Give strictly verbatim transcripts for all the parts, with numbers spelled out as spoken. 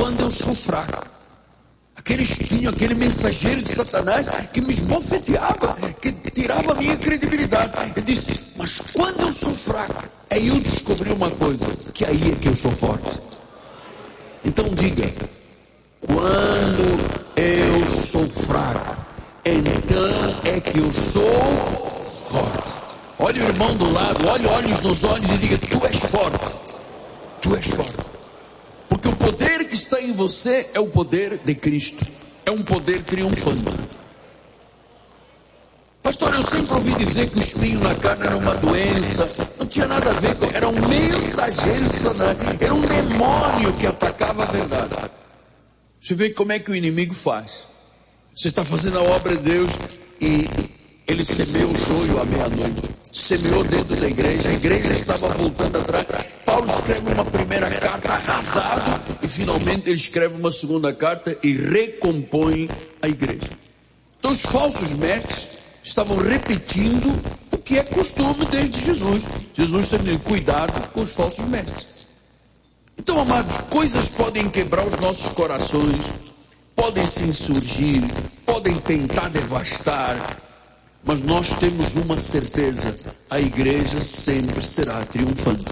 quando eu sou fraco. Aquele espinho, aquele mensageiro de Satanás que me esbofeteava, que tirava a minha credibilidade. Eu disse, mas quando eu sou fraco, aí eu descobri uma coisa, que aí é que eu sou forte. Então diga, quando eu sou fraco, então é que eu sou forte. Olha o irmão do lado, olhe olhos nos olhos e diga, tu és forte. Tu és forte. Porque o poder que está em você é o poder de Cristo. É um poder triunfante. Pastor, eu sempre ouvi dizer que o espinho na carne era uma doença. Não tinha nada a ver com... Era um mensageiro de Satanás. Era um demônio que atacava a verdade. Você vê como é que o inimigo faz. Você está fazendo a obra de Deus e ele semeou o joio à meia-noite. Semeou dentro da igreja. A igreja estava voltando atrás. Paulo escreve uma primeira carta arrasado e finalmente ele escreve uma segunda carta e recompõe a igreja. Então os falsos mestres estavam repetindo o que é costume desde Jesus. Jesus sempre disse, cuidado com os falsos mestres. Então, amados, coisas podem quebrar os nossos corações, podem se insurgir, podem tentar devastar, mas nós temos uma certeza, a igreja sempre será triunfante.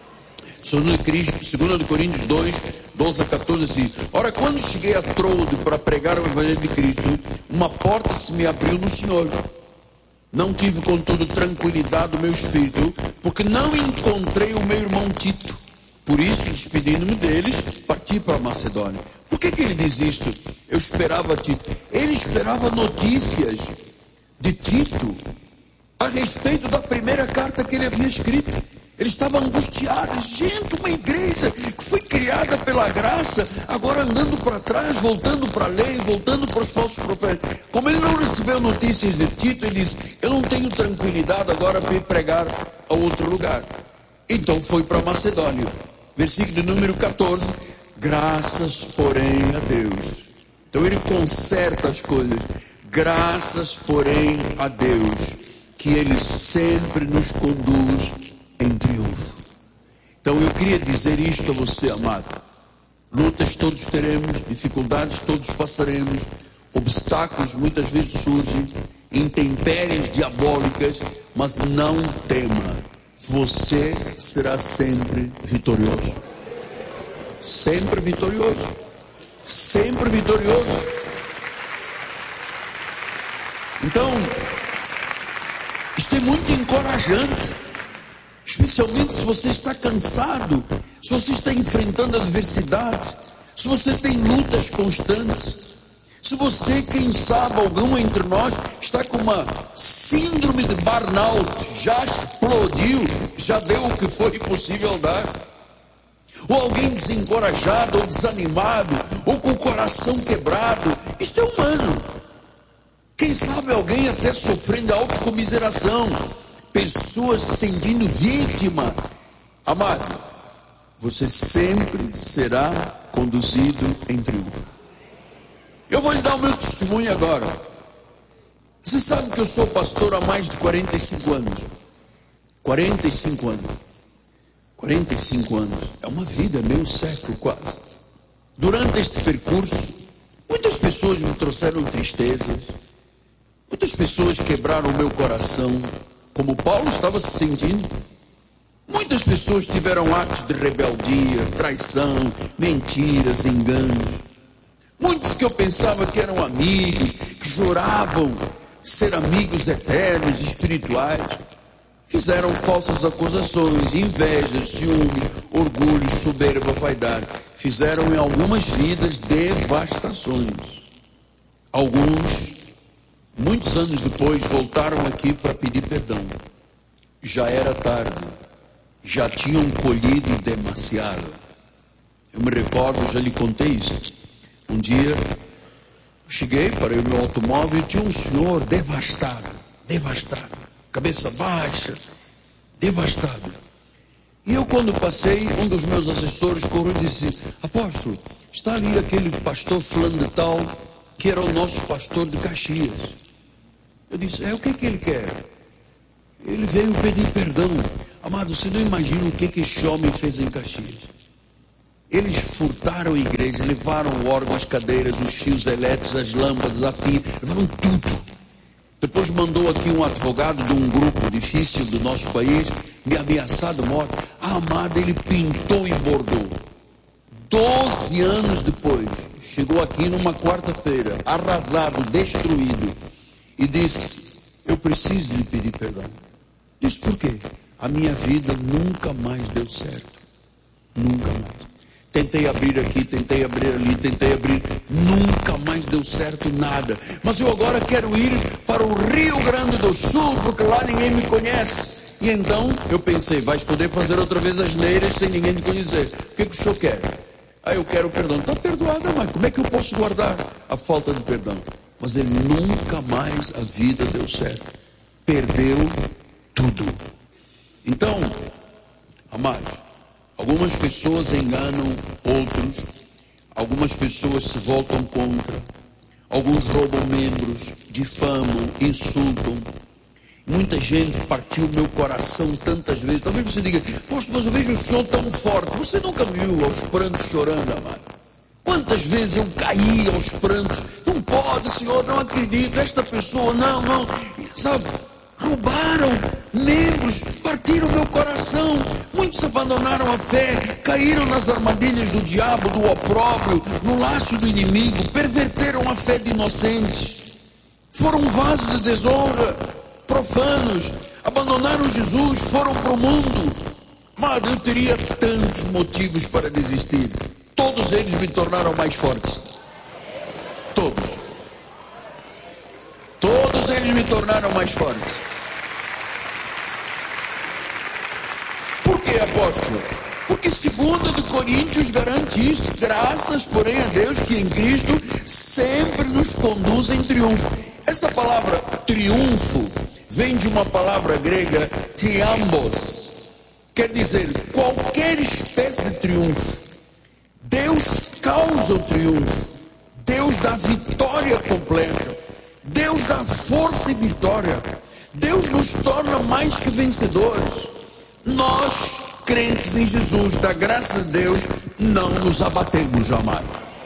Segundo Coríntios dois, doze a catorze, assim, ora, quando cheguei a Troade para pregar o evangelho de Cristo, uma porta se me abriu no Senhor. Não tive, contudo, tranquilidade do meu espírito, porque não encontrei o meu irmão Tito. Por isso, despedindo-me deles, parti para a Macedônia. Por que que ele diz isto? Eu esperava Tito. Ele esperava notícias de Tito a respeito da primeira carta que ele havia escrito. Ele estava angustiado. Gente, uma igreja que foi criada pela graça, agora andando para trás, voltando para a lei, voltando para os falsos profetas. Como ele não recebeu notícias de Tito, ele disse, eu não tenho tranquilidade agora para ir pregar a outro lugar. Então foi para a Macedônia. Versículo número catorze, graças porém a Deus. Então ele conserta as coisas. Graças porém a Deus, que ele sempre nos conduz em triunfo. Então eu queria dizer isto a você, amado. Lutas todos teremos, dificuldades todos passaremos, obstáculos muitas vezes surgem, intempéries diabólicas, mas não tema, você será sempre vitorioso. Sempre vitorioso. Sempre vitorioso. Então, isto é muito encorajante. Especialmente se você está cansado, se você está enfrentando adversidades, se você tem lutas constantes, se você, quem sabe, algum entre nós está com uma síndrome de burnout, já explodiu, já deu o que foi possível dar, ou alguém desencorajado ou desanimado, ou com o coração quebrado, isto é humano. Quem sabe alguém até sofrendo autocomiseração, pessoas se sentindo vítima. Amado, você sempre será conduzido em triunfo. Eu vou lhe dar o meu testemunho agora. Você sabe que eu sou pastor há mais de quarenta e cinco anos. quarenta e cinco anos. quarenta e cinco anos. É uma vida, meio século quase. Durante este percurso, muitas pessoas me trouxeram tristezas. Muitas pessoas quebraram o meu coração, como Paulo estava se sentindo. Muitas pessoas tiveram atos de rebeldia, traição, mentiras, enganos. Muitos que eu pensava que eram amigos, que juravam ser amigos eternos, espirituais, fizeram falsas acusações, invejas, ciúmes, orgulho, soberba, vaidade. Fizeram em algumas vidas devastações. Alguns, muitos anos depois, voltaram aqui para pedir perdão. Já era tarde, já tinham colhido demasiado. Eu me recordo, já lhe contei isso. Um dia, cheguei, parei o meu automóvel e tinha um senhor devastado, devastado, cabeça baixa, devastado. E eu, quando passei, um dos meus assessores correu e disse, apóstolo, está ali aquele pastor fulano de tal, que era o nosso pastor de Caxias. Eu disse, é, o que que ele quer? Ele veio pedir perdão. Amado, você não imagina o que que esse homem fez em Caxias. Eles furtaram a igreja, levaram o órgão, as cadeiras, os fios elétricos, as lâmpadas, a pia, levaram tudo. Depois mandou aqui um advogado de um grupo difícil do nosso país, me ameaçar de morte. A amada, ele pintou e bordou. Doze anos depois, chegou aqui numa quarta-feira, arrasado, destruído, e disse: eu preciso lhe pedir perdão. Disse: por quê? A minha vida nunca mais deu certo. Nunca mais. Tentei abrir aqui, tentei abrir ali, tentei abrir, nunca mais deu certo nada. Mas eu agora quero ir para o Rio Grande do Sul, porque lá ninguém me conhece. E então eu pensei: vais poder fazer outra vez as neiras sem ninguém me conhecer. O que, que o senhor quer? Ah, eu quero perdão. Está perdoada, mas como é que eu posso guardar a falta de perdão? Mas ele nunca mais a vida deu certo. Perdeu tudo. Então, amados, algumas pessoas enganam outros, algumas pessoas se voltam contra, alguns roubam membros, difamam, insultam. Muita gente partiu o meu coração tantas vezes. Talvez você diga: poxa, mas eu vejo o senhor tão forte. Você nunca me viu aos prantos chorando, amado? Quantas vezes eu caí aos prantos? Não pode, senhor, não acredito. Esta pessoa, não, não. Sabe? Roubaram membros, partiram meu coração. Muitos abandonaram a fé, caíram nas armadilhas do diabo, do opróbrio, no laço do inimigo, perverteram a fé de inocentes, foram vasos de desonra, profanos, abandonaram Jesus, foram para o mundo. Mas eu teria tantos motivos para desistir. Todos eles me tornaram mais fortes. Todos. Todos eles me tornaram mais fortes. Por que, apóstolo? Porque segundo de Coríntios garante isto: graças, porém, a Deus que em Cristo sempre nos conduz em triunfo. Esta palavra triunfo vem de uma palavra grega, triambos. Quer dizer, qualquer espécie de triunfo. Deus causa o triunfo. Deus dá vitória completa. Deus dá força e vitória. Deus nos torna mais que vencedores. Nós, crentes em Jesus, da graça de Deus, não nos abatemos jamais.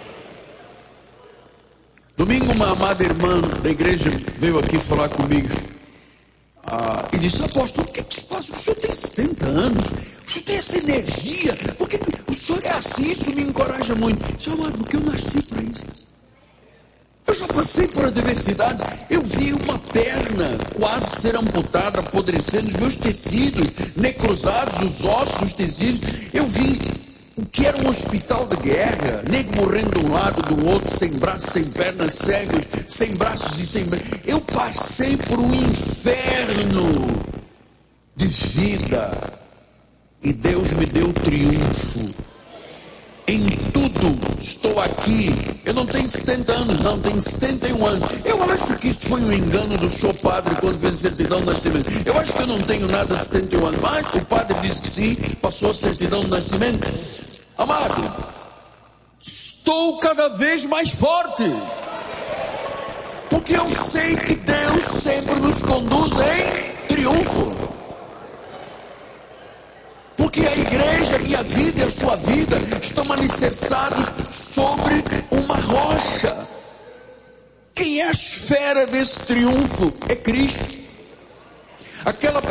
Domingo, uma amada irmã da igreja veio aqui falar comigo. Ah, e disse: apóstolo, o que, que se passa? O senhor tem setenta anos, o senhor tem essa energia, por que o senhor é assim? Isso me encoraja muito. Eu disse: amado, porque eu nasci para isso. Eu já passei por adversidade. Eu vi uma perna quase ser amputada, apodrecendo, os meus tecidos necrosados, os ossos, os tecidos. Eu vi o que era um hospital de guerra, nego morrendo de um lado, do outro, sem braços, sem pernas, cegos, sem braços e sem braços. Eu passei por um inferno de vida e Deus me deu triunfo. Em tudo estou aqui. Eu não tenho setenta anos, não, tenho setenta e um anos. Eu acho que isso foi um engano do senhor padre quando fez certidão de nascimento. Eu acho que eu não tenho nada de setenta e um anos, mas o padre disse que sim, passou a certidão de nascimento. Amado, estou cada vez mais forte, porque eu sei que Deus sempre nos conduz em triunfo. Porque a igreja e a vida e a sua vida estão alicerçados sobre uma rocha. Quem é a esfera desse triunfo? É Cristo. Aquela